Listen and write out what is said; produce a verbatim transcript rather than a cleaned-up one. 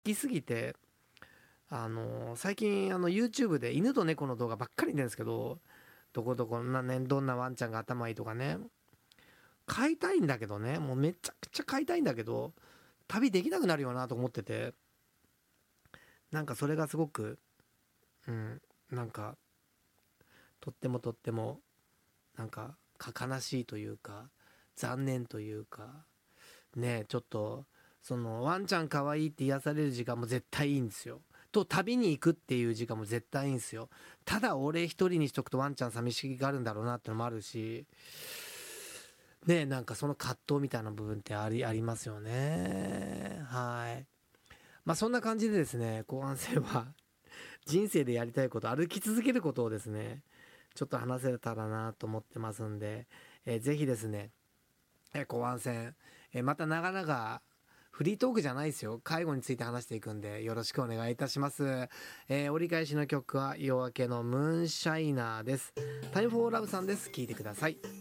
きすぎて、あのー最近あの YouTube で犬と猫の動画ばっかり見てるんですけど、どこどこな、ね、どんなワンちゃんが頭いいとかね、飼いたいんだけどね、もうめちゃくちゃ飼いたいんだけど、旅できなくなるよなと思ってて、なんかそれがすごく、うん、なんかとってもとってもなんかか悲しいというか残念というかね、ちょっとそのワンちゃん可愛いって癒される時間も絶対いいんですよ。と旅に行くっていう時間も絶対いいんですよ。ただ俺一人にしとくとワンちゃん寂しがるんだろうなってのもあるし、ね、なんかその葛藤みたいな部分ってありありますよね。はい。まあそんな感じでですね、後半戦は人生でやりたいこと、歩き続けることをですね、ちょっと話せたらなと思ってますんで、えーぜひですね、えー後半戦、えーまた長々フリートークじゃないですよ、介護について話していくんでよろしくお願いいたします。えー折り返しの曲は夜明けのムーンシャイナーです。タイムフォーラブさんです。聴いてください。